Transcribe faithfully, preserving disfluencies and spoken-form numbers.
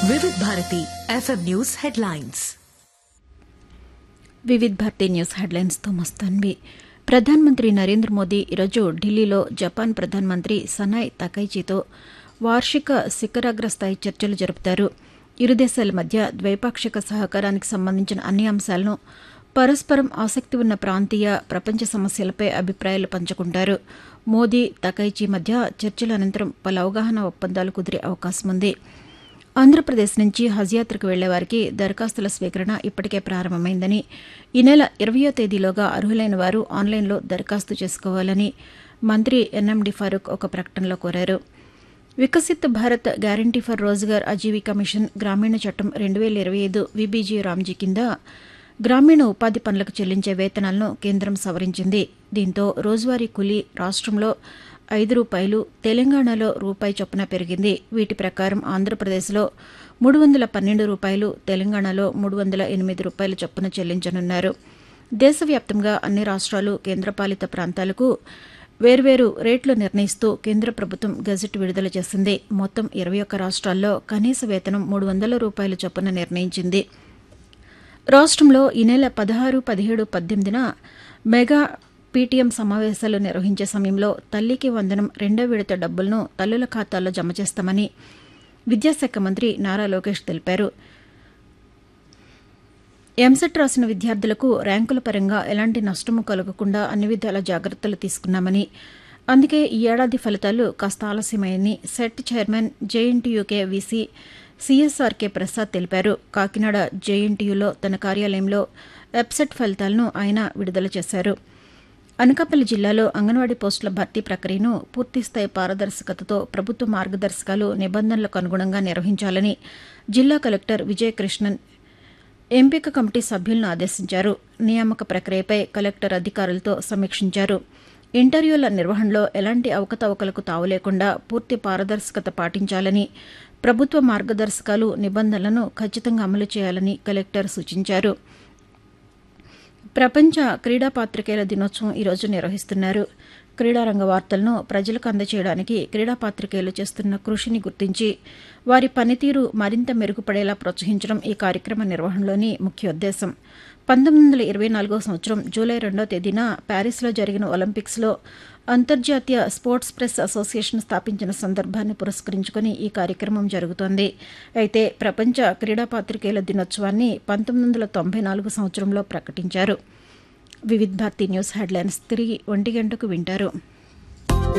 వివిధ Bharati FM news headlines. వివిధ Bharati news హెడ్లైన్స్తో మస్తాన్వి. ప్రధానమంత్రి నరేంద్ర మోదీ ఈరోజు ఢిల్లీలో జపాన్ ప్రధానమంత్రి సనాయ్ తకైచితో వార్షిక శిఖరాగ్ర స్థాయి చర్చలు జరుపుతారు. ఇరు దేశాల మధ్య ద్వైపాక్షిక సహకారానికి సంబంధించిన అన్ని అంశాలను, పరస్పరం ఆసక్తి ఉన్న ప్రాంతీయ, ప్రపంచ సమస్యలపై అభిప్రాయాలు పంచుకుంటారు. మోదీ తకైచి మధ్య చర్చల అనంతరం పలు అవగాహన ఒప్పందాలు కుదిరే అవకాశం ఉంది. ఆంధ్రప్రదేశ్ నుంచి హజ్ యాత్రకు వెళ్లే వారికి దరఖాస్తుల స్వీకరణ ఇప్పటికే ప్రారంభమైందని, ఈ నెల ఇరవయో తేదీలోగా అర్హులైన వారు ఆన్లైన్లో దరఖాస్తు చేసుకోవాలని మంత్రి ఎన్ఎండి ఫారూక్ ఒక ప్రకటనలో కోరారు. Viksit Bharat guarantee for Rozgar Aajeevika machine గ్రామీణ చట్టం రెండు వేల ఇరవై ఐదు విబీజీ రామ్జీ కింద గ్రామీణ ఉపాధి పనులకు చెల్లించే వేతనాలను కేంద్రం సవరించింది. దీంతో రోజువారీ కూలీ రాష్ట్రంలో ఐదు రూపాయలు, తెలంగాణలో రూపాయి చొప్పున పెరిగింది. వీటి ప్రకారం ఆంధ్రప్రదేశ్లో మూడు వందల పన్నెండు రూపాయలు, తెలంగాణలో మూడు వందల ఎనిమిది రూపాయల చొప్పున చెల్లించనున్నారు. దేశవ్యాప్తంగా అన్ని రాష్ట్రాలు, కేంద్రపాలిత ప్రాంతాలకు వేర్వేరు రేట్లు నిర్ణయిస్తూ కేంద్ర ప్రభుత్వం గెజెట్ విడుదల చేసింది. మొత్తం ఇరవై ఒక్క రాష్ట్రాల్లో కనీస వేతనం మూడు వందల రూపాయల చొప్పున నిర్ణయించింది. రాష్ట్రంలో ఈ నెల పదహారు, పదిహేడు, పద్దెనిమిదిన మెగా పీటీఎం సమావేశాలు నిర్వహించే సమయంలో తల్లికి వందనం రెండో విడత డబ్బులను తల్లుల ఖాతాల్లో జమ చేస్తామని విద్యాశాఖ మంత్రి నారా లోకేష్ తెలిపారు. ఎంసెట్ రాసిన విద్యార్థులకు ర్యాంకుల పరంగా ఎలాంటి నష్టము కలగకుండా అన్ని విధాల జాగ్రత్తలు తీసుకున్నామని, అందుకే ఈ ఏడాది ఫలితాలు కాస్త ఆలస్యమయ్యాయని set chairman JNTUK VC CSRK Prasad తెలిపారు. కాకినాడ జేఎన్టీయూలో తన కార్యాలయంలో ఎబ్సెట్ ఫలితాలను ఆయన విడుదల చేశారు. అనకాపల్లి జిల్లాలో అంగన్వాడీ పోస్టుల భర్తీ ప్రక్రియను పూర్తిస్థాయి పారదర్శకతతో ప్రభుత్వ మార్గదర్శకాలు, నిబంధనలకు అనుగుణంగా నిర్వహించాలని జిల్లా కలెక్టర్ విజయకృష్ణన్ ఎంపిక కమిటీ సభ్యులను ఆదేశించారు. నియామక ప్రక్రియపై కలెక్టర్ అధికారులతో సమీక్షించారు. ఇంటర్వ్యూల నిర్వహణలో ఎలాంటి అవకతవకలకు తావు లేకుండా పూర్తి పారదర్శకత పాటించాలని, ప్రభుత్వ మార్గదర్శకాలు, నిబంధనలను ఖచ్చితంగా అమలు చేయాలని కలెక్టర్ సూచించారు. ప్రపంచ క్రీడా పాత్రికేయుల దినోత్సవం ఈరోజు నిర్వహిస్తున్నారు. క్రీడారంగ వార్తలను ప్రజలకు అందజేయడానికి క్రీడా పాత్రికేయులు చేస్తున్న కృషిని గుర్తించి వారి పనితీరు మరింత మెరుగుపడేలా ప్రోత్సహించడం ఈ కార్యక్రమ నిర్వహణలోని ముఖ్య ఉద్దేశం. పంతొమ్మిది వందల ఇరవై నాలుగో సంవత్సరం జూలై రెండో తేదీన ప్యారిస్లో జరిగిన ఒలింపిక్స్లో అంతర్జాతీయ స్పోర్ట్స్ ప్రెస్ అసోసియేషన్ స్థాపించిన సందర్భాన్ని పురస్కరించుకుని ఈ కార్యక్రమం జరుగుతోంది. అయితే ప్రపంచ క్రీడా పాత్రికేయుల దినోత్సవాన్ని పంతొమ్మిది వందల తొంభై నాలుగు సంవత్సరంలో ప్రకటించారు. వివిధ భారతి న్యూస్ హెడ్లైన్స్ తిరిగి ఒంటి గంటకు వింటారు.